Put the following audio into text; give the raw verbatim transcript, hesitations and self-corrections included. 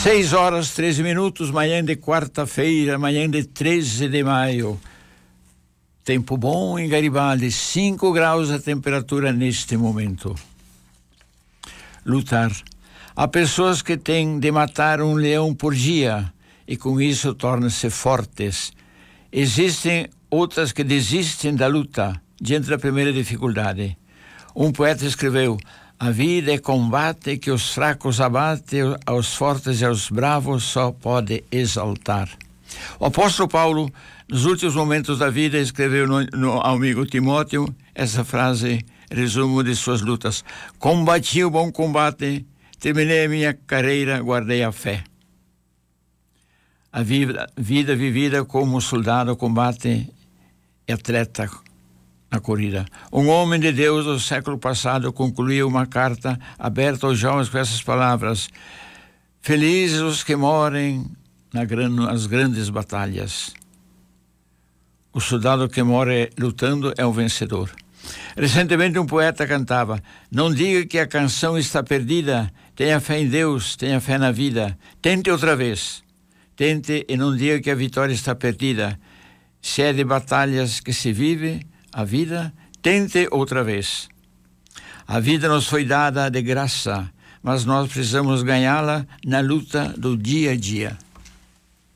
Seis horas, treze minutos, manhã de quarta-feira, manhã de treze de maio. Tempo bom em Garibaldi, cinco graus a temperatura neste momento. Lutar. Há pessoas que têm de matar um leão por dia e com isso tornam-se fortes. Existem outras que desistem da luta diante da primeira dificuldade. Um poeta escreveu: a vida é combate que os fracos abate, aos fortes e aos bravos só pode exaltar. O apóstolo Paulo, nos últimos momentos da vida, escreveu no, no amigo Timóteo essa frase, resumo de suas lutas: combati o bom combate, terminei a minha carreira, guardei a fé. A vida, vida vivida como soldado, combate e atleta na corrida. Um homem de Deus do século passado concluiu uma carta aberta aos jovens com essas palavras: felizes os que morrem na gran, nas grandes batalhas. O soldado que morre lutando é um vencedor. Recentemente um poeta cantava: não diga que a canção está perdida, tenha fé em Deus, tenha fé na vida, tente outra vez, tente e não diga que a vitória está perdida. Se é de batalhas que se vive a vida, tente outra vez. A vida nos foi dada de graça, mas nós precisamos ganhá-la na luta do dia a dia.